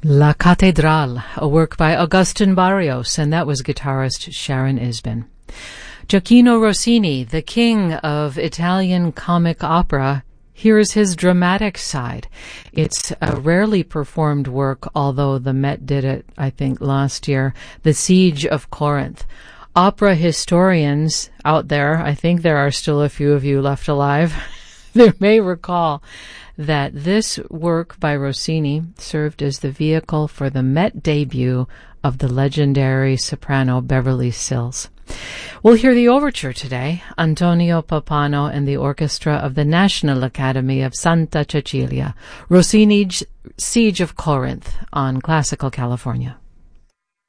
La Catedral, a work by Agustin Barrios, and that was guitarist Sharon Isbin. Gioachino Rossini, the king of Italian comic opera, here's his dramatic side. It's a rarely performed work, although the Met did it, I think, last year, The Siege of Corinth. Opera historians out there, I think there are still a few of you left alive, they may recall that this work by Rossini served as the vehicle for the Met debut of the legendary soprano Beverly Sills. We'll hear the overture today, Antonio Pappano and the orchestra of the National Academy of Santa Cecilia, Rossini's Siege of Corinth on Classical California.